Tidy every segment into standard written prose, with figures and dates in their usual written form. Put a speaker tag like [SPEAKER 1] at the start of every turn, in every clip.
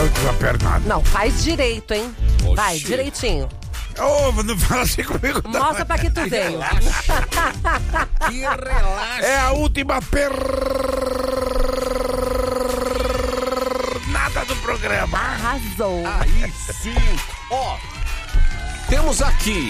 [SPEAKER 1] desapernada.
[SPEAKER 2] Não, faz direito, hein?
[SPEAKER 3] Oxi.
[SPEAKER 2] Vai, direitinho.
[SPEAKER 1] Ô, não fala assim comigo, não.
[SPEAKER 2] Mostra pra que tu veio.
[SPEAKER 3] Que relaxa.
[SPEAKER 1] É a última nada do programa.
[SPEAKER 2] Arrasou.
[SPEAKER 3] Aí sim. Ó, temos aqui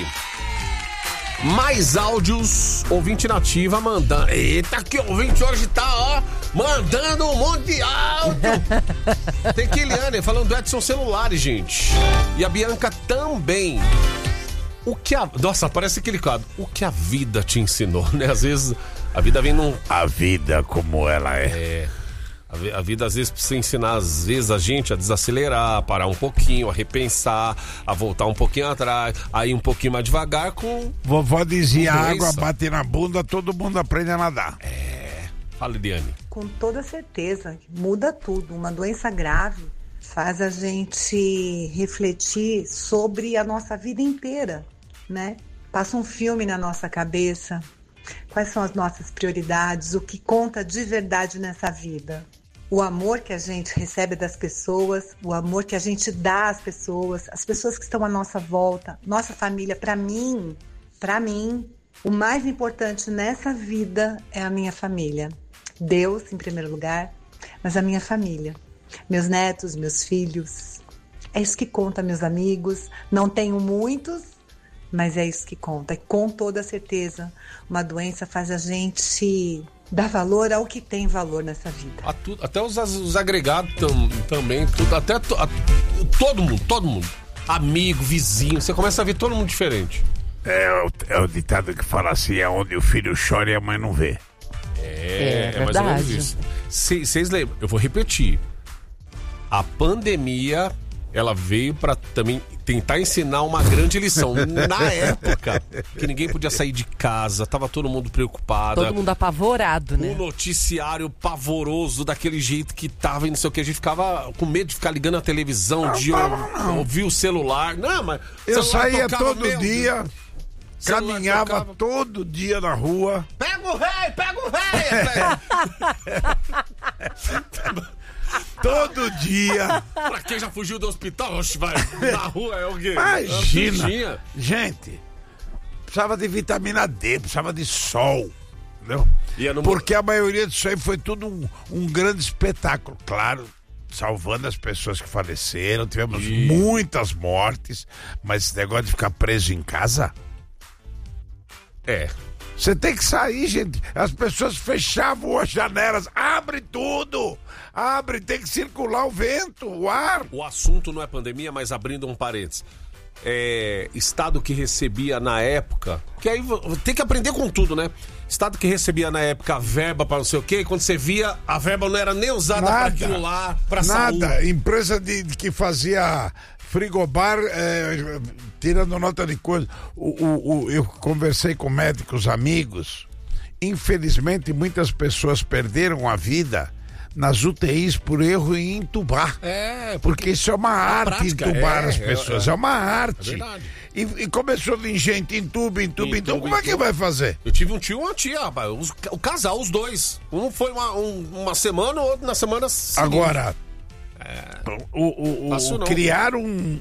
[SPEAKER 3] mais áudios. Ouvinte nativa mandando. Eita, que ouvinte hoje tá, ó, mandando um monte de áudio. Tem Kiliane falando do Edson Celulares, gente. E a Bianca também. Nossa, parece aquele quadro. O que a vida te ensinou, né? Às vezes a vida vem num...
[SPEAKER 1] A vida como ela é.
[SPEAKER 3] A vida às vezes precisa ensinar a gente a desacelerar, a parar um pouquinho, a repensar, a voltar um pouquinho atrás, a ir um pouquinho mais devagar com...
[SPEAKER 1] Vovó dizia,
[SPEAKER 3] com
[SPEAKER 1] a água
[SPEAKER 3] doença.
[SPEAKER 1] bate na bunda, todo mundo aprende a nadar.
[SPEAKER 3] Fala, Eliane.
[SPEAKER 4] Com toda certeza, muda tudo. Uma doença grave faz a gente refletir sobre a nossa vida inteira, né? Passa um filme na nossa cabeça. Quais são as nossas prioridades? O que conta de verdade nessa vida? O amor que a gente recebe das pessoas, o amor que a gente dá às pessoas, as pessoas que estão à nossa volta, nossa família. Para mim, o mais importante nessa vida é a minha família. Deus, em primeiro lugar, mas a minha família. Meus netos, meus filhos. É isso que conta, meus amigos. Não tenho muitos, mas é isso que conta. E com toda certeza, uma doença faz a gente dar valor ao que tem valor nessa vida.
[SPEAKER 3] Até os agregados também, tudo, até todo mundo. Amigo, vizinho, você começa a ver todo mundo diferente.
[SPEAKER 1] É o ditado que fala assim, é onde o filho chora e a mãe não vê.
[SPEAKER 3] É mais ou menos isso. Vocês lembram? Eu vou repetir. A pandemia, ela veio pra também tentar ensinar uma grande lição. Na época que ninguém podia sair de casa, tava todo mundo preocupado.
[SPEAKER 2] Todo mundo apavorado, né?
[SPEAKER 3] O noticiário pavoroso daquele jeito que tava e não sei o que. A gente ficava com medo de ficar ligando a televisão, de ouvir o celular. Não, mas
[SPEAKER 1] eu
[SPEAKER 3] celular
[SPEAKER 1] saía
[SPEAKER 3] tocava,
[SPEAKER 1] todo dia,
[SPEAKER 3] celular
[SPEAKER 1] caminhava
[SPEAKER 3] tocava.
[SPEAKER 1] todo dia na rua.
[SPEAKER 3] Pega o rei!
[SPEAKER 1] Todo dia.
[SPEAKER 3] Pra quem já fugiu do hospital, oxe, vai na rua é o quê?
[SPEAKER 1] Imagina. Gente, precisava de vitamina D, precisava de sol, entendeu? Porque a maioria disso aí foi tudo um grande espetáculo, claro, salvando as pessoas que faleceram, tivemos muitas mortes, mas esse negócio de ficar preso em casa... Você tem que sair, gente. As pessoas fechavam as janelas. Abre tudo. Abre, tem que circular o vento, o ar.
[SPEAKER 3] O assunto não é pandemia, mas abrindo um parênteses. Estado que recebia na época... Que aí tem que aprender com tudo, né? Estado que recebia na época a verba para não sei o quê. E quando você via, a verba não era nem usada para aquilo lá, para saúde.
[SPEAKER 1] Nada. Empresa que fazia... frigobar, tirando nota de coisa. Eu conversei com médicos amigos. Infelizmente, muitas pessoas perderam a vida nas UTIs por erro em entubar. Porque isso é uma arte, prática, entubar as pessoas. É uma arte.
[SPEAKER 3] É verdade.
[SPEAKER 1] E começou de gente, entuba. Como é que vai fazer?
[SPEAKER 3] Eu tive um tio e uma tia, rapaz. O casal, os dois. Um foi uma semana, o outro na semana seguinte.
[SPEAKER 1] Agora... criaram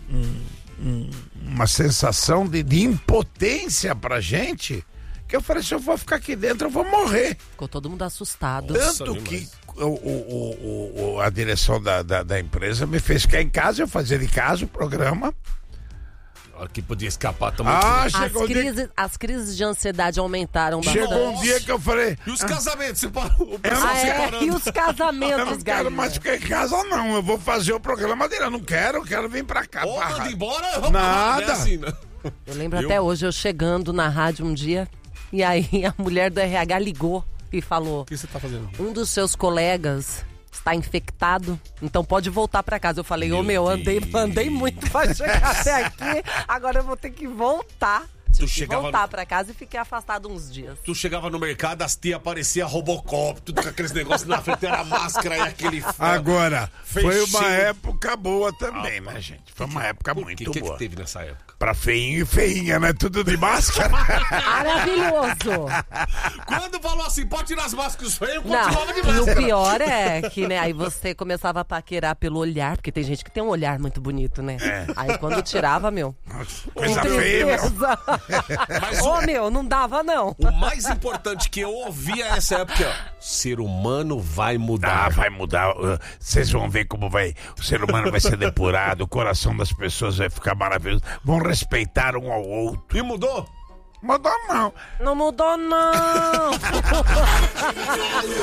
[SPEAKER 1] uma sensação de impotência pra gente, que eu falei, se eu vou ficar aqui dentro eu vou morrer.
[SPEAKER 2] Ficou todo mundo assustado.
[SPEAKER 1] Tanto que a direção da empresa me fez ficar em casa, eu fazia de casa o programa.
[SPEAKER 3] Que podia escapar também.
[SPEAKER 2] As crises de ansiedade aumentaram bastante.
[SPEAKER 1] Chegou um dia que eu falei...
[SPEAKER 3] E os casamentos? E
[SPEAKER 2] os casamentos,
[SPEAKER 1] eu não quero mais ficar em casa, não. Eu vou fazer o programa dele. Eu não quero vir pra cá.
[SPEAKER 3] Manda embora,
[SPEAKER 1] nada.
[SPEAKER 3] Assim, né?
[SPEAKER 2] Eu lembro até hoje, eu chegando na rádio um dia, e aí a mulher do RH ligou e falou...
[SPEAKER 3] O que você tá fazendo?
[SPEAKER 2] Um dos seus colegas... está infectado, então pode voltar pra casa. Eu falei, andei muito pra chegar até aqui, agora eu vou ter que voltar. tive que
[SPEAKER 3] chegava
[SPEAKER 2] voltar pra casa e fiquei afastado uns dias.
[SPEAKER 3] Tu chegava no mercado, as tia aparecia Robocop, tudo com aqueles negócios na frente, era máscara e aquele...
[SPEAKER 1] Agora, foi
[SPEAKER 3] Fechei.
[SPEAKER 1] uma época boa também, né, gente? Foi uma época muito
[SPEAKER 3] O que
[SPEAKER 1] boa.
[SPEAKER 3] teve nessa época?
[SPEAKER 1] Pra feinho e feinha, né? Tudo de máscara.
[SPEAKER 2] Maravilhoso!
[SPEAKER 3] Quando falou assim, pode tirar as máscaras dos feios,
[SPEAKER 2] Não,
[SPEAKER 3] continuava de
[SPEAKER 2] e o
[SPEAKER 3] máscara.
[SPEAKER 2] pior é que, né, aí você começava a paquerar pelo olhar, porque tem gente que tem um olhar muito bonito, né? Aí quando tirava, meu...
[SPEAKER 1] Coisa feia, meu.
[SPEAKER 2] tristeza.
[SPEAKER 3] Mas
[SPEAKER 2] Ô, meu, não dava, não.
[SPEAKER 3] o mais importante que eu ouvia nessa época é, ó, ser humano vai mudar.
[SPEAKER 1] Ah, vai mudar. Vocês vão ver como vai. O ser humano vai ser depurado, o coração das pessoas vai ficar maravilhoso. Vão respeitar um ao outro.
[SPEAKER 3] E mudou?
[SPEAKER 1] Mudou não.
[SPEAKER 2] Não mudou, não.